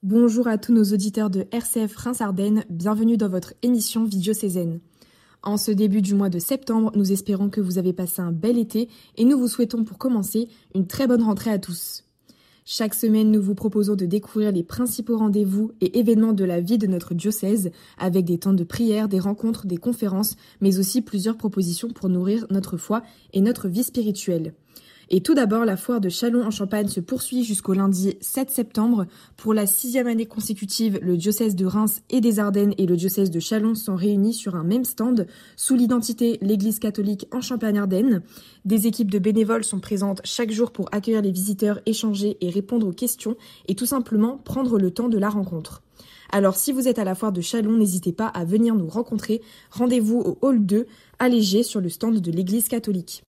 Bonjour à tous nos auditeurs de RCF Reims-Ardennes, bienvenue dans votre émission Vie diocésaine. En ce début du mois de septembre, nous espérons que vous avez passé un bel été et nous vous souhaitons pour commencer une très bonne rentrée à tous. Chaque semaine, nous vous proposons de découvrir les principaux rendez-vous et événements de la vie de notre diocèse avec des temps de prière, des rencontres, des conférences, mais aussi plusieurs propositions pour nourrir notre foi et notre vie spirituelle. Et tout d'abord, la foire de Châlons en Champagne se poursuit jusqu'au lundi 7 septembre. Pour la 6e année consécutive, le diocèse de Reims et des Ardennes et le diocèse de Châlons sont réunis sur un même stand sous l'identité l'Église catholique en Champagne-Ardenne. Des équipes de bénévoles sont présentes chaque jour pour accueillir les visiteurs, échanger et répondre aux questions et tout simplement prendre le temps de la rencontre. Alors si vous êtes à la foire de Châlons, n'hésitez pas à venir nous rencontrer. Rendez-vous au hall 2 à Léger sur le stand de l'Église catholique.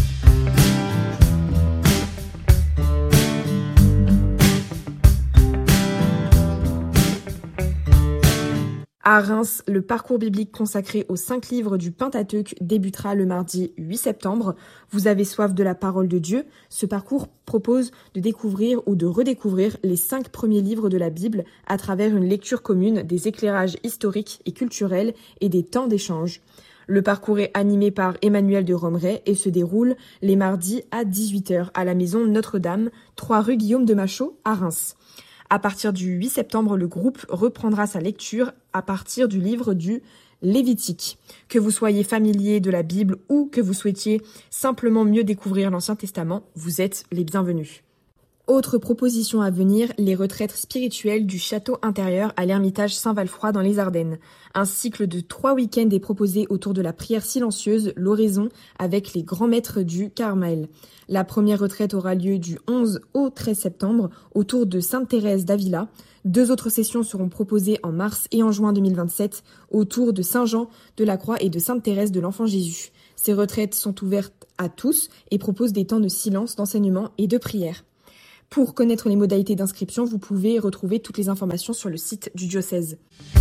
À Reims, le parcours biblique consacré aux 5 livres du Pentateuque débutera le mardi 8 septembre. Vous avez soif de la parole de Dieu? Ce parcours propose de découvrir ou de redécouvrir les 5 premiers livres de la Bible à travers une lecture commune, des éclairages historiques et culturels et des temps d'échange. Le parcours est animé par Emmanuel de Romeret et se déroule les mardis à 18h à la maison Notre-Dame, 3 rue Guillaume de Machaut à Reims. À partir du 8 septembre, le groupe reprendra sa lecture à partir du livre du Lévitique. Que vous soyez familier de la Bible ou que vous souhaitiez simplement mieux découvrir l'Ancien Testament, vous êtes les bienvenus. Autre proposition à venir, les retraites spirituelles du château intérieur à l'Ermitage Saint-Valfroy dans les Ardennes. Un cycle de 3 week-ends est proposé autour de la prière silencieuse, l'oraison, avec les grands maîtres du Carmel. La première retraite aura lieu du 11 au 13 septembre autour de Sainte-Thérèse d'Avila. 2 autres sessions seront proposées en mars et en juin 2027 autour de Saint-Jean de la Croix et de Sainte-Thérèse de l'Enfant Jésus. Ces retraites sont ouvertes à tous et proposent des temps de silence, d'enseignement et de prière. Pour connaître les modalités d'inscription, vous pouvez retrouver toutes les informations sur le site du diocèse.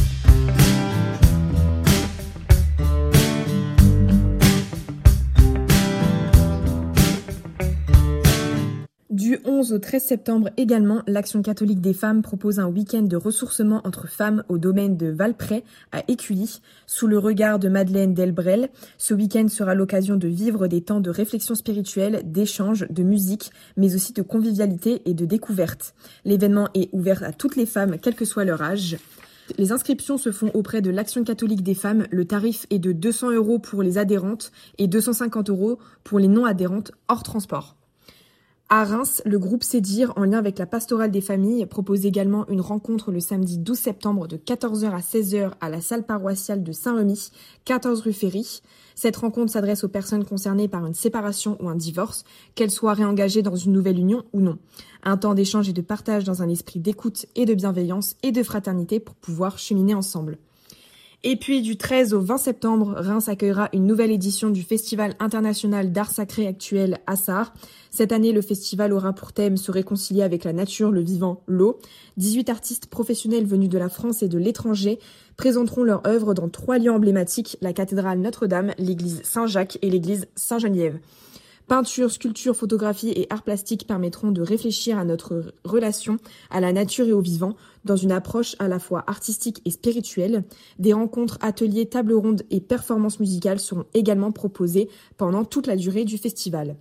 Du 11 au 13 septembre également, l'Action catholique des femmes propose un week-end de ressourcement entre femmes au domaine de Valprès à Écully, sous le regard de Madeleine Delbrel. Ce week-end sera l'occasion de vivre des temps de réflexion spirituelle, d'échange, de musique, mais aussi de convivialité et de découverte. L'événement est ouvert à toutes les femmes, quel que soit leur âge. Les inscriptions se font auprès de l'Action catholique des femmes. Le tarif est de 200 € pour les adhérentes et 250 € pour les non-adhérentes hors transport. À Reims, le groupe Cédir, en lien avec la pastorale des familles, propose également une rencontre le samedi 12 septembre de 14h à 16h à la salle paroissiale de Saint-Remy, 14 rue Ferry. Cette rencontre s'adresse aux personnes concernées par une séparation ou un divorce, qu'elles soient réengagées dans une nouvelle union ou non. Un temps d'échange et de partage dans un esprit d'écoute et de bienveillance et de fraternité pour pouvoir cheminer ensemble. Et puis du 13 au 20 septembre, Reims accueillera une nouvelle édition du Festival international d'art sacré actuel Assar. Cette année, le festival aura pour thème se réconcilier avec la nature, le vivant, l'eau. 18 artistes professionnels venus de la France et de l'étranger présenteront leurs œuvres dans 3 lieux emblématiques, la cathédrale Notre-Dame, l'église Saint-Jacques et l'église Saint-Geneviève. Peinture, sculpture, photographie et art plastique permettront de réfléchir à notre relation à la nature et au vivant dans une approche à la fois artistique et spirituelle. Des rencontres, ateliers, tables rondes et performances musicales seront également proposées pendant toute la durée du festival.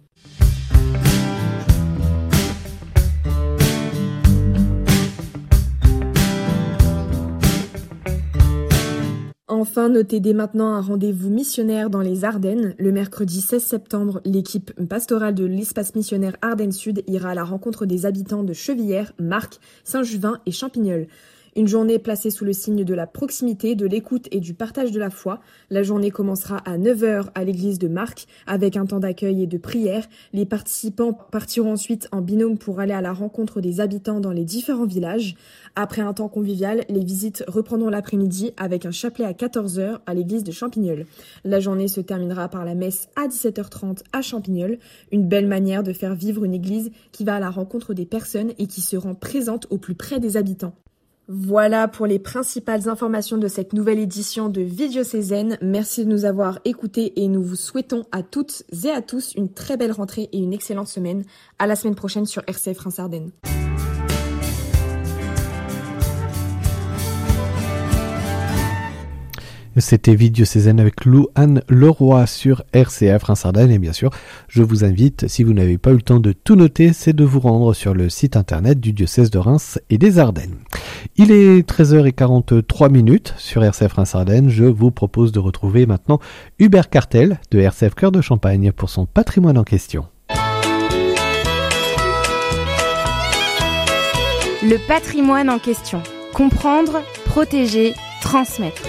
Enfin, notez dès maintenant un rendez-vous missionnaire dans les Ardennes. Le mercredi 16 septembre, l'équipe pastorale de l'espace missionnaire Ardennes Sud ira à la rencontre des habitants de Chevillers, Marques, Saint-Juvin et Champignol. Une journée placée sous le signe de la proximité, de l'écoute et du partage de la foi. La journée commencera à 9h à l'église de Marques avec un temps d'accueil et de prière. Les participants partiront ensuite en binôme pour aller à la rencontre des habitants dans les différents villages. Après un temps convivial, les visites reprendront l'après-midi avec un chapelet à 14h à l'église de Champignol. La journée se terminera par la messe à 17h30 à Champignol. Une belle manière de faire vivre une église qui va à la rencontre des personnes et qui se rend présente au plus près des habitants. Voilà pour les principales informations de cette nouvelle édition de Vie diocésaine. Merci de nous avoir écoutés et nous vous souhaitons à toutes et à tous une très belle rentrée et une excellente semaine. À la semaine prochaine sur RCF Reims-Ardennes. C'était Vie diocésaine avec Lou-Anne Leroy sur RCF Reims-Ardennes. Et bien sûr, je vous invite, si vous n'avez pas eu le temps de tout noter, c'est de vous rendre sur le site internet du diocèse de Reims et des Ardennes. Il est 13h43 sur RCF Reims-Ardennes. Je vous propose de retrouver maintenant Hubert Cartel de RCF Cœur de Champagne pour son patrimoine en question. Le patrimoine en question. Comprendre, protéger, transmettre.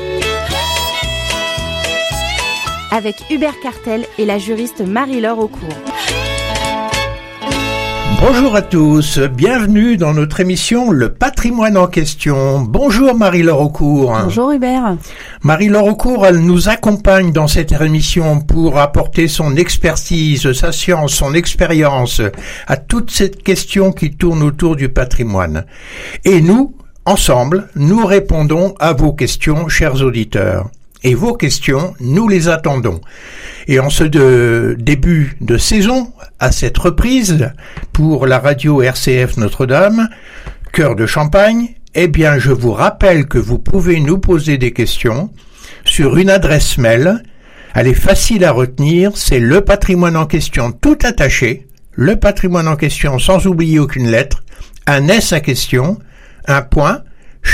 Avec Hubert Cartel et la juriste Marie-Laure Aucourt. Bonjour à tous, bienvenue dans notre émission Le patrimoine en question. Bonjour Marie-Laure Aucourt. Bonjour Hubert. Marie-Laure Aucourt, elle nous accompagne dans cette émission pour apporter son expertise, sa science, son expérience à toute cette question qui tourne autour du patrimoine. Et nous, ensemble, nous répondons à vos questions, chers auditeurs. Et vos questions, nous les attendons. Et en ce début de saison, à cette reprise, pour la radio RCF Notre-Dame, Cœur de Champagne, eh bien, je vous rappelle que vous pouvez nous poser des questions sur une adresse mail. Elle est facile à retenir, c'est le patrimoine en question tout attaché, le patrimoine en question sans oublier aucune lettre, un S à question, un point,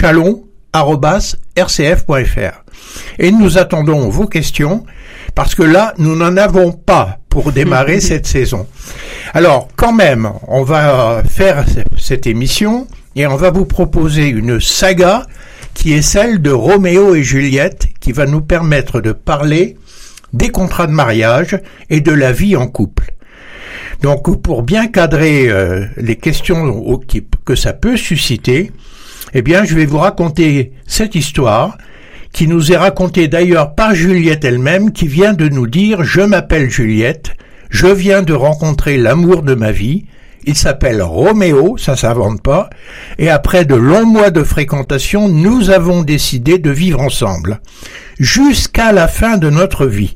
chalon@rcf.fr. Et nous attendons vos questions, parce que là, nous n'en avons pas pour démarrer cette saison. Alors, quand même, on va faire cette émission, et on va vous proposer une saga qui est celle de Roméo et Juliette, qui va nous permettre de parler des contrats de mariage et de la vie en couple. Donc, pour bien cadrer les questions que ça peut susciter, eh bien, je vais vous raconter cette histoire qui nous est racontée d'ailleurs par Juliette elle-même, qui vient de nous dire « Je m'appelle Juliette, je viens de rencontrer l'amour de ma vie, il s'appelle Roméo, ça s'invente pas, et après de longs mois de fréquentation, nous avons décidé de vivre ensemble, jusqu'à la fin de notre vie.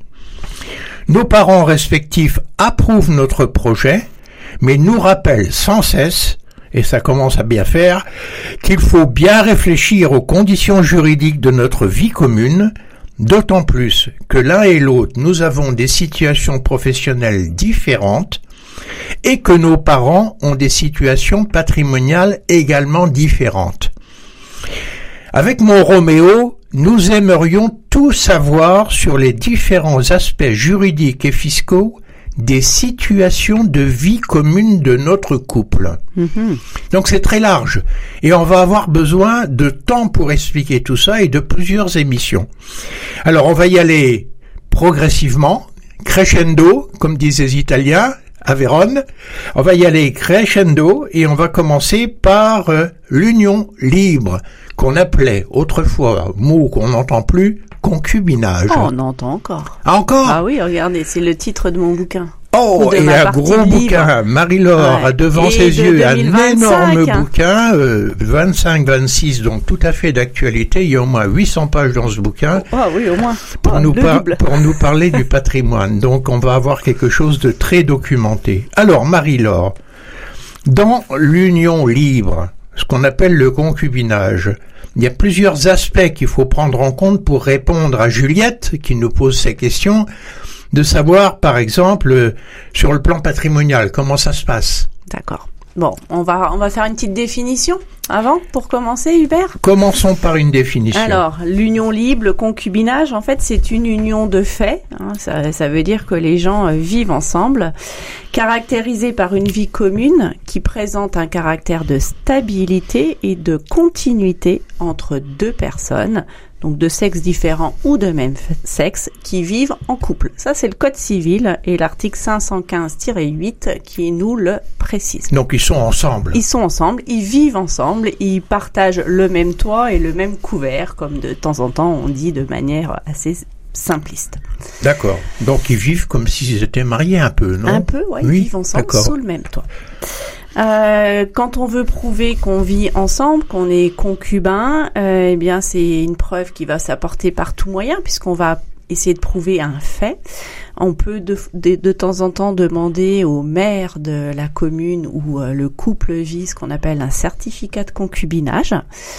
Nos parents respectifs approuvent notre projet, mais nous rappellent sans cesse, et ça commence à bien faire, qu'il faut bien réfléchir aux conditions juridiques de notre vie commune, d'autant plus que l'un et l'autre nous avons des situations professionnelles différentes et que nos parents ont des situations patrimoniales également différentes. Avec mon Roméo, nous aimerions tout savoir sur les différents aspects juridiques et fiscaux des situations de vie commune de notre couple. Donc c'est très large et on va avoir besoin de temps pour expliquer tout ça et de plusieurs émissions. Alors on va y aller progressivement, crescendo, comme disent les Italiens, à Vérone. On va y aller crescendo et on va commencer par l'union libre, qu'on appelait autrefois, mot qu'on n'entend plus, concubinage. Oh, on entend encore. Ah, encore? Ah oui, regardez, c'est le titre de mon bouquin. Oh, et un gros bouquin. Marie-Laure a devant ses yeux un énorme bouquin, 25-26, donc tout à fait d'actualité. Il y a au moins 800 pages dans ce bouquin. Ah oui, au moins. Pour nous parler du patrimoine. Donc on va avoir quelque chose de très documenté. Alors, Marie-Laure, dans l'union libre, ce qu'on appelle le concubinage, il y a plusieurs aspects qu'il faut prendre en compte pour répondre à Juliette, qui nous pose ces questions, de savoir, par exemple, sur le plan patrimonial, comment ça se passe. D'accord. Bon, on va faire une petite définition avant, pour commencer, Hubert. Commençons par une définition. Alors, l'union libre, le concubinage, en fait, c'est une union de fait. Hein, ça veut dire que les gens vivent ensemble, caractérisée par une vie commune qui présente un caractère de stabilité et de continuité entre deux personnes, donc de sexes différents ou de même sexe, qui vivent en couple. Ça, c'est le Code civil et l'article 515-8 qui nous le précise. Donc, ils sont ensemble. Ils sont ensemble, ils vivent ensemble, ils partagent le même toit et le même couvert, comme de temps en temps on dit de manière assez simpliste. D'accord. Donc, ils vivent comme s'ils étaient mariés un peu, non? Un peu, ouais, oui, ils vivent ensemble sous le même toit. Quand on veut prouver qu'on vit ensemble, qu'on est concubin, eh bien c'est une preuve qui va s'apporter par tout moyen, puisqu'on va essayer de prouver un fait. On peut de temps en temps demander au maire de la commune où le couple vit ce qu'on appelle un certificat de concubinage.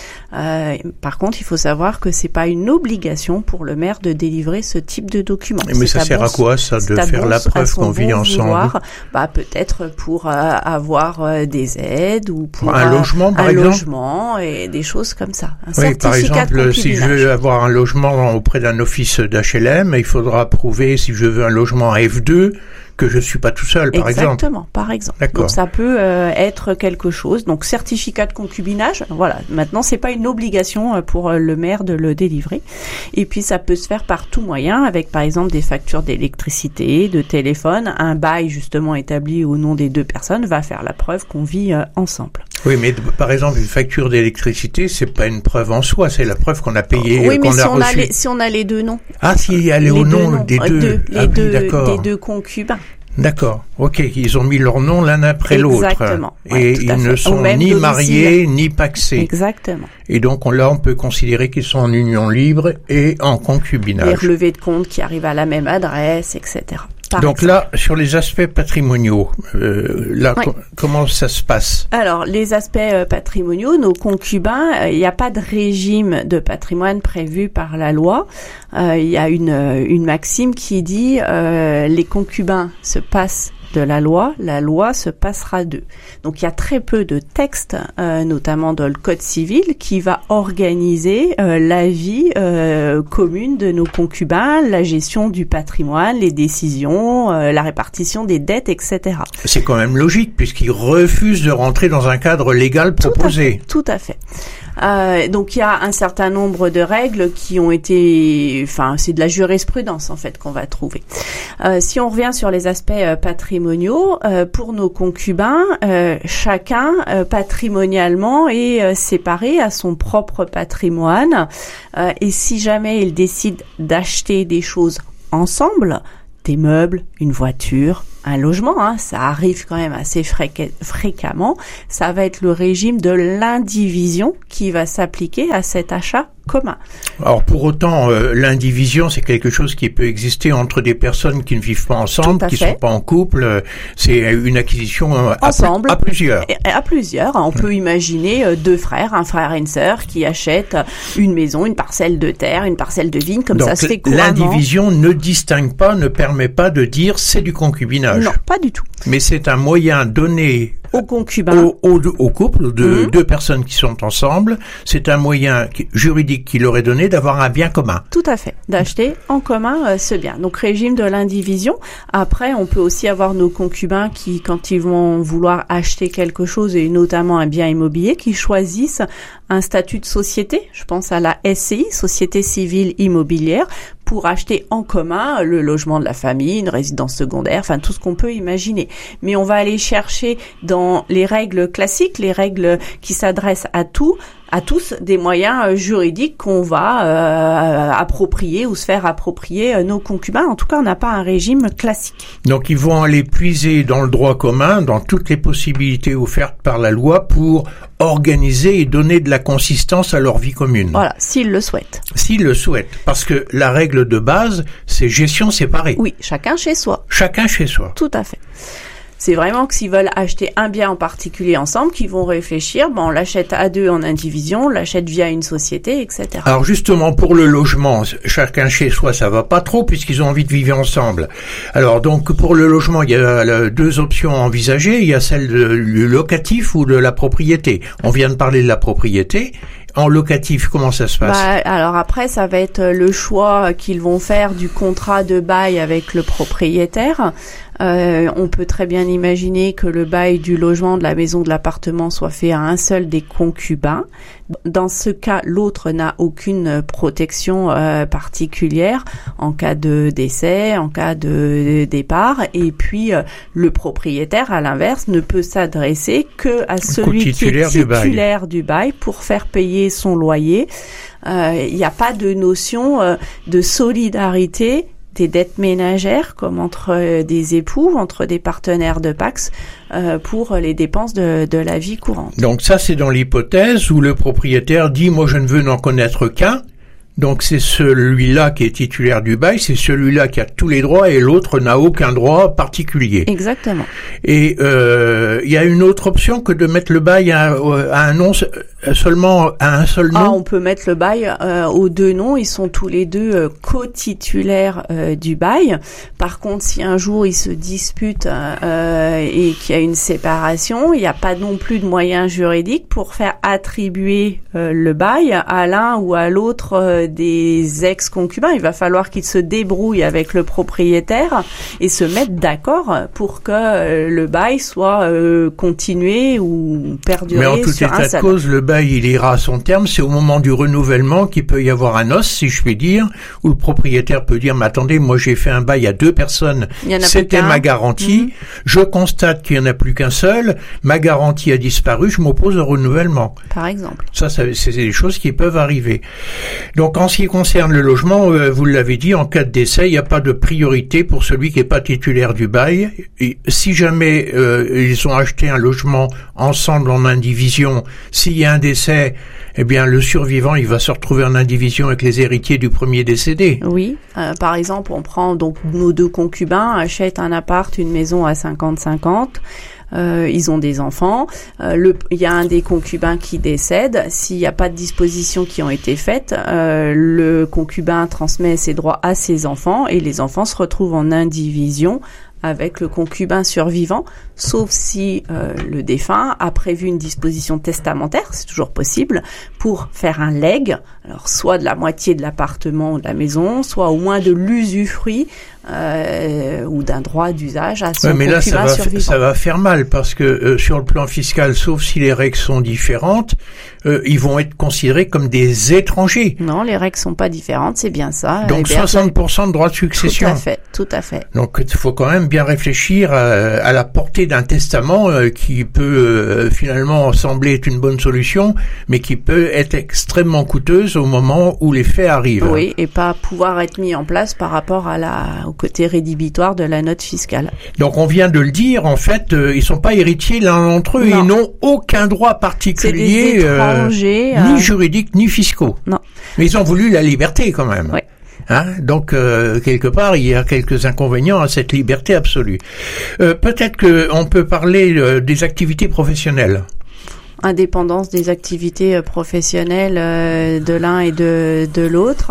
Par contre, il faut savoir que c'est pas une obligation pour le maire de délivrer ce type de document. Mais ça sert à quoi, ça, de faire la preuve qu'on vit ensemble? Peut-être pour avoir des aides ou pour un logement, par exemple. Logement et des choses comme ça. Oui, par exemple, si je veux avoir un logement auprès d'un office d'HLM, il faudra prouver, si je veux un logement à F2, que je suis pas tout seul, par exemple. Exactement, par exemple. D'accord. Donc ça peut être quelque chose. Donc certificat de concubinage, voilà. Maintenant, c'est pas une obligation pour le maire de le délivrer. Et puis ça peut se faire par tout moyen, avec par exemple des factures d'électricité, de téléphone. Un bail justement établi au nom des deux personnes va faire la preuve qu'on vit ensemble. Oui, mais par exemple, une facture d'électricité, c'est pas une preuve en soi, c'est la preuve qu'on a payé, oui, mais qu'on a reçu. Si on a les deux noms. Ah, si elle est au nom des deux. Des deux concubins. D'accord. Ok, ils ont mis leur nom l'un après l'autre. Exactement. Et ils ne sont ni mariés, ni pacsés. Exactement. Et donc là, on peut considérer qu'ils sont en union libre et en concubinage. Les relevés de compte qui arrivent à la même adresse, etc. Donc là, sur les aspects patrimoniaux, comment ça se passe? Alors, les aspects patrimoniaux, nos concubins, il n'y a pas de régime de patrimoine prévu par la loi. Il y a une maxime qui dit les concubins se passent de la loi se passera d'eux. Donc il y a très peu de textes, notamment dans le Code civil, qui va organiser la vie commune de nos concubins, la gestion du patrimoine, les décisions, la répartition des dettes, etc. C'est quand même logique, puisqu'ils refusent de rentrer dans un cadre légal proposé. Tout à fait. Donc il y a un certain nombre de règles qui ont été, c'est de la jurisprudence en fait qu'on va trouver. Si on revient sur les aspects patrimoniaux, pour nos concubins, chacun patrimonialement est séparé à son propre patrimoine. Et si jamais ils décident d'acheter des choses ensemble, des meubles, une voiture, un logement, ça arrive quand même assez fréquemment, ça va être le régime de l'indivision qui va s'appliquer à cet achat commun. Alors pour autant, l'indivision, c'est quelque chose qui peut exister entre des personnes qui ne vivent pas ensemble, qui ne sont pas en couple. C'est une acquisition ensemble, à plusieurs. À plusieurs. On peut imaginer deux frères, un frère et une sœur, qui achètent une maison, une parcelle de terre, une parcelle de vigne, comme donc, ça se fait couramment. L'indivision ne distingue pas, ne permet pas de dire c'est du concubinage. Non, pas du tout. Mais c'est un moyen donné aux concubins, au couple de deux personnes qui sont ensemble. C'est un moyen juridique qui leur est donné d'avoir un bien commun. Tout à fait, d'acheter en commun ce bien. Donc régime de l'indivision. Après, on peut aussi avoir nos concubins qui, quand ils vont vouloir acheter quelque chose et notamment un bien immobilier, qui choisissent un statut de société. Je pense à la SCI, Société Civile Immobilière, pour acheter en commun le logement de la famille, une résidence secondaire, tout ce qu'on peut imaginer. Mais on va aller chercher dans les règles classiques, les règles qui s'adressent à tous des moyens juridiques qu'on va approprier ou se faire approprier nos concubins. En tout cas, on n'a pas un régime classique. Donc, ils vont aller puiser dans le droit commun, dans toutes les possibilités offertes par la loi pour organiser et donner de la consistance à leur vie commune. Voilà, s'ils le souhaitent. S'ils le souhaitent, parce que la règle de base, c'est gestion séparée. Oui, chacun chez soi. Chacun chez soi. Tout à fait. C'est vraiment que s'ils veulent acheter un bien en particulier ensemble, qu'ils vont réfléchir, on l'achète à deux en indivision, on l'achète via une société, etc. Alors justement, pour le logement, chacun chez soi, ça va pas trop puisqu'ils ont envie de vivre ensemble. Alors donc, pour le logement, il y a deux options envisagées. Il y a celle du locatif ou de la propriété. On vient de parler de la propriété. En locatif, comment ça se passe? Alors après, ça va être le choix qu'ils vont faire du contrat de bail avec le propriétaire. On peut très bien imaginer que le bail du logement, de la maison, de l'appartement soit fait à un seul des concubins. Dans ce cas, l'autre n'a aucune protection particulière en cas de décès, en cas de départ. Et puis, le propriétaire, à l'inverse, ne peut s'adresser que à celui qui est titulaire du bail pour faire payer son loyer. Il n'y a pas de notion de solidarité des dettes ménagères comme entre des époux, entre des partenaires de Pacs pour les dépenses de la vie courante. Donc ça, c'est dans l'hypothèse où le propriétaire dit « moi je ne veux n'en connaître qu'un ». Donc c'est celui-là qui est titulaire du bail, c'est celui-là qui a tous les droits et l'autre n'a aucun droit particulier. Exactement. Et il y a une autre option que de mettre le bail à un nom seulement à un seul nom. On peut mettre le bail aux deux noms, ils sont tous les deux co-titulaires du bail. Par contre, si un jour ils se disputent et qu'il y a une séparation, il n'y a pas non plus de moyens juridiques pour faire attribuer le bail à l'un ou à l'autre des ex-concubins. Il va falloir qu'ils se débrouillent avec le propriétaire et se mettent d'accord pour que le bail soit continué ou perduré. Mais en tout état de cause, le bail il ira à son terme. C'est au moment du renouvellement qu'il peut y avoir un os, si je puis dire, où le propriétaire peut dire, mais attendez, moi j'ai fait un bail à 2 personnes, c'était ma garantie, je constate qu'il n'y en a plus qu'un seul, ma garantie a disparu, je m'oppose au renouvellement. Par exemple. Ça c'est des choses qui peuvent arriver. Donc en ce qui concerne le logement, vous l'avez dit, en cas de décès, il n'y a pas de priorité pour celui qui n'est pas titulaire du bail. Et si jamais ils ont acheté un logement ensemble en indivision, s'il y a un décès, eh bien le survivant, il va se retrouver en indivision avec les héritiers du premier décédé. Oui, par exemple, on prend donc nos 2 concubins, achètent un appart, une maison à 50-50. Ils ont des enfants. Il y a un des concubins qui décède. S'il n'y a pas de dispositions qui ont été faites, le concubin transmet ses droits à ses enfants et les enfants se retrouvent en indivision avec le concubin survivant, sauf si le défunt a prévu une disposition testamentaire, c'est toujours possible, pour faire un legs, alors soit de la moitié de l'appartement ou de la maison, soit au moins de l'usufruit ou d'un droit d'usage à son concubin survivant. Mais là, ça va faire mal, parce que sur le plan fiscal, sauf si les règles sont différentes, ils vont être considérés comme des étrangers. Non, les règles sont pas différentes, c'est bien ça. Donc 60% de droits de succession. Tout à fait. Donc il faut quand même bien réfléchir à la portée d'un testament qui peut finalement sembler être une bonne solution, mais qui peut être extrêmement coûteuse au moment où les faits arrivent. Oui, et pas pouvoir être mis en place par rapport au côté rédhibitoire de la note fiscale. Donc on vient de le dire, en fait, ils sont pas héritiers l'un d'entre eux, ils n'ont aucun droit particulier, ni juridique ni fiscaux. Non. Mais ils ont voulu la liberté quand même. Oui. Donc quelque part il y a quelques inconvénients à cette liberté absolue. Peut-être que on peut parler des activités professionnelles. Indépendance des activités professionnelles de l'un et de l'autre.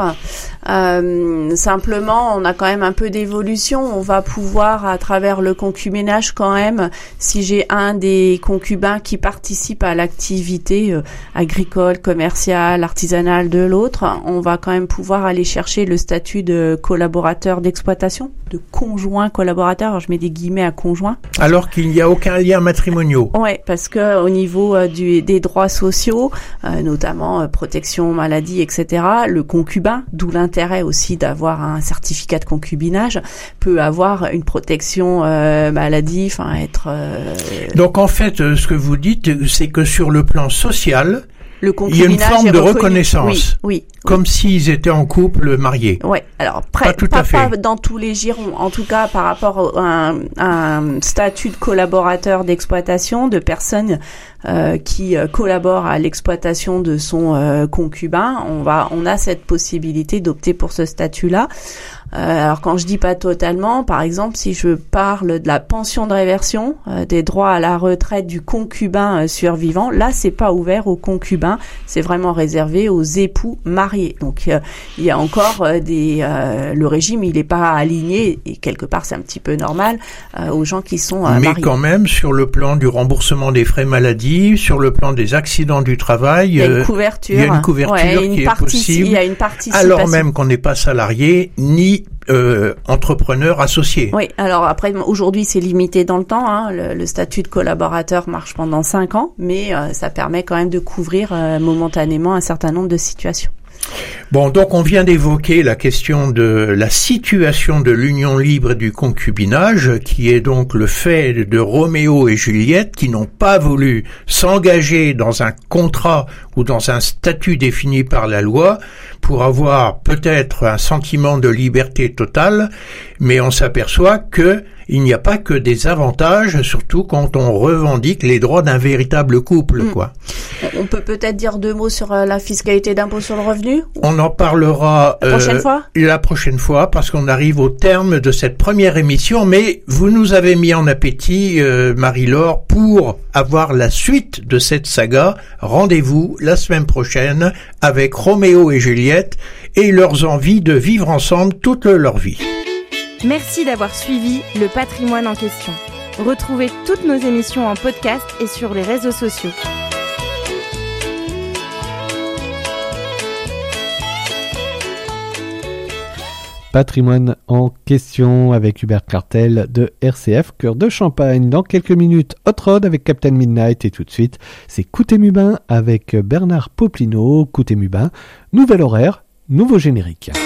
Simplement, on a quand même un peu d'évolution. On va pouvoir, à travers le concubinage quand même, si j'ai un des concubins qui participe à l'activité agricole, commerciale, artisanale de l'autre, on va quand même pouvoir aller chercher le statut de collaborateur d'exploitation, de conjoint collaborateur. Alors, je mets des guillemets à conjoint. Alors qu'il n'y a aucun lien matrimonial. Ouais, parce que au niveau des droits sociaux, notamment protection maladie, etc., le concubin, d'où l'intérêt aussi d'avoir un certificat de concubinage, peut avoir une protection maladie, enfin être... Donc en fait, ce que vous dites, c'est que sur le plan social, il y a une forme de reconnaissance. Oui. Comme s'ils étaient en couple mariés. Ouais. Alors, pas tout à fait. Pas dans tous les girons. En tout cas, par rapport à un statut de collaborateur d'exploitation, de personnes qui collaborent à l'exploitation de son concubin, on a cette possibilité d'opter pour ce statut-là. Alors quand je dis pas totalement, par exemple, si je parle de la pension de réversion, des droits à la retraite du concubin survivant, là c'est pas ouvert aux concubins, c'est vraiment réservé aux époux mariés. Donc il y a encore le régime, il est pas aligné et quelque part c'est un petit peu normal aux gens qui sont mariés. Mais quand même sur le plan du remboursement des frais maladie, sur le plan des accidents du travail, il y a une couverture. Il y a une couverture qui est possible. Il y a une participation. Alors même qu'on n'est pas salarié ni entrepreneur associé. Oui, alors après aujourd'hui c'est limité dans le temps, le statut de collaborateur marche pendant 5 ans, mais ça permet quand même de couvrir momentanément un certain nombre de situations. Bon, donc on vient d'évoquer la question de la situation de l'union libre et du concubinage, qui est donc le fait de Roméo et Juliette qui n'ont pas voulu s'engager dans un contrat ou dans un statut défini par la loi pour avoir peut-être un sentiment de liberté totale, mais on s'aperçoit que il n'y a pas que des avantages, surtout quand on revendique les droits d'un véritable couple, quoi. On peut peut-être dire 2 mots sur la fiscalité d'impôt sur le revenu? On en parlera la prochaine fois, parce qu'on arrive au terme de cette première émission, mais vous nous avez mis en appétit, Marie-Laure, pour avoir la suite de cette saga. Rendez-vous la semaine prochaine avec Roméo et Juliette et leurs envies de vivre ensemble toute leur vie. Merci d'avoir suivi Le Patrimoine en question. Retrouvez toutes nos émissions en podcast et sur les réseaux sociaux. Patrimoine en question avec Hubert Cartel de RCF Cœur de Champagne. Dans quelques minutes, Hot Rod avec Captain Midnight et tout de suite, c'est Côté Mubin avec Bernard Poplino. Côté Mubin, nouvel horaire, nouveau générique.